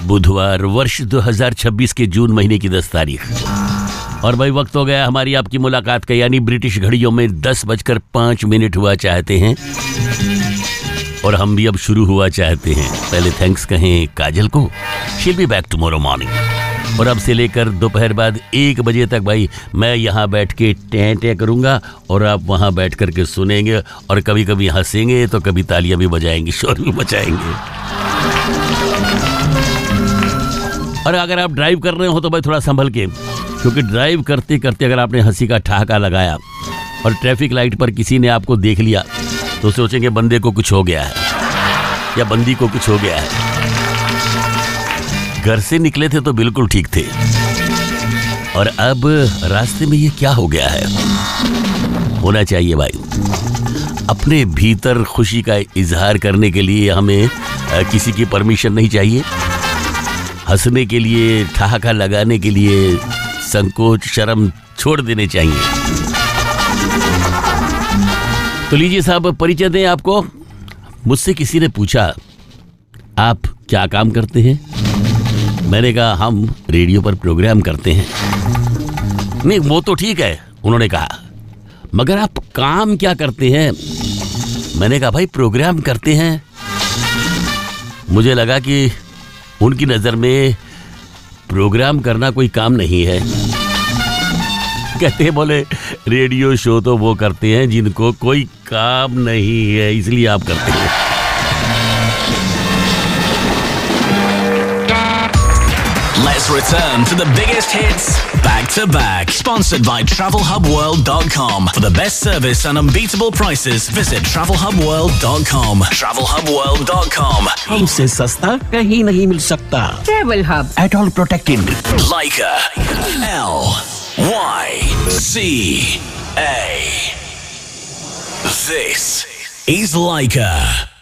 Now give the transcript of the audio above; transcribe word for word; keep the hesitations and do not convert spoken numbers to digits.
बुधवार, वर्ष दो हज़ार छब्बीस के जून महीने की दस तारीख। और भाई वक्त हो गया हमारी आपकी मुलाकात का, यानी ब्रिटिश घड़ियों में दस बजकर पांच मिनट हुआ चाहते हैं और हम भी अब शुरू हुआ चाहते हैं। पहले थैंक्स कहें काजल को, she'll be back tomorrow morning. और अब से लेकर दोपहर बाद एक बजे तक भाई मैं यहाँ बैठ के टें टें करूँगा और आप वहाँ बैठ कर के सुनेंगे और कभी कभी हंसेंगे तो कभी तालियां भी बजाएंगे, शोर भी मचाएंगे। और अगर आप ड्राइव कर रहे हो तो भाई थोड़ा संभल के, क्योंकि ड्राइव करते करते अगर आपने हंसी का ठहाका लगाया और ट्रैफिक लाइट पर किसी ने आपको देख लिया तो सोचेंगे बंदे को कुछ हो गया है या बंदी को कुछ हो गया है। घर से निकले थे तो बिल्कुल ठीक थे और अब रास्ते में ये क्या हो गया है। होना चाहिए भाई, अपने भीतर खुशी का इजहार करने के लिए हमें किसी की परमिशन नहीं चाहिए। हंसने के लिए, ठहाका लगाने के लिए संकोच शर्म छोड़ देने चाहिए। तो लीजिए साहब, परिचय दें आपको। मुझसे किसी ने पूछा आप क्या काम करते हैं? मैंने कहा हम रेडियो पर प्रोग्राम करते हैं। नहीं वो तो ठीक है, उन्होंने कहा, मगर आप काम क्या करते हैं? मैंने कहा भाई प्रोग्राम करते हैं। मुझे लगा कि उनकी नजर में प्रोग्राम करना कोई काम नहीं है। कहते बोले रेडियो शो तो वो करते हैं जिनको कोई काम नहीं है, इसलिए आप करते हैं। Let's return to the biggest hits back to back. Sponsored by travel hub world dot com. For the best service and unbeatable prices, visit travel hub world dot com. travel hub world dot com. हमसे सस्ता कहीं नहीं मिल सकता। Travel Hub. At all protected. Leica. L Y C A. This is Leica.